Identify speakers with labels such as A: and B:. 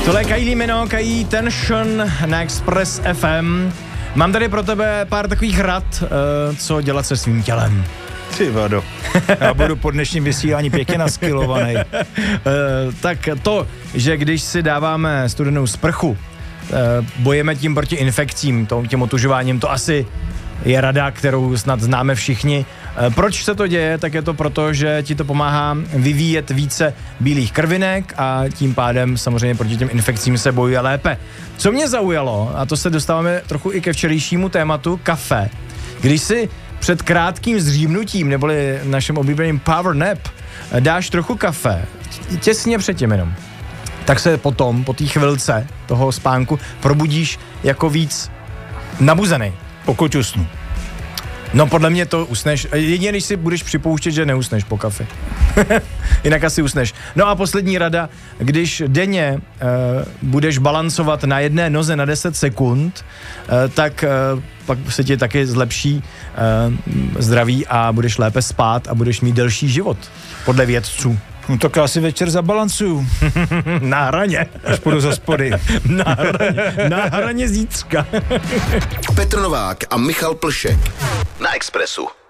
A: Tohle je Kylie Minogue, Kylie Tension na Express FM. Mám tady pro tebe pár takových rad, co dělat se svým tělem.
B: Ty vado, já budu po dnešním vysílání pěkně naskylovaný.
A: Tak to, že když si dáváme studenou sprchu, bojeme tím proti infekcím, tím otužováním, to asi je rada, kterou snad známe všichni. Proč se to děje? Tak je to proto, že ti to pomáhá vyvíjet více bílých krvinek a tím pádem samozřejmě proti těm infekcím se bojuje lépe. Co mě zaujalo, a to se dostáváme trochu i ke včerejšímu tématu, kafe. Když si před krátkým zřímnutím, neboli našem oblíbeným power nap, dáš trochu kafe, těsně předtím jenom, tak se potom, po té chvilce toho spánku, probudíš jako víc nabuzený.
B: Pokud usnu.
A: No podle mě to usneš, jedině když si budeš připouštět, že neusneš po kafi. Jinak asi usneš. No a poslední rada, když denně budeš balancovat na jedné noze na 10 sekund, tak pak se ti taky zlepší zdraví a budeš lépe spát a budeš mít delší život, podle vědců.
B: No tak já si večer zabalancuju.
A: Na hraně.
B: Až půjdu za spody.
A: Na hraně zítřka.
C: Petr Novák a Michal Plšek na Expressu.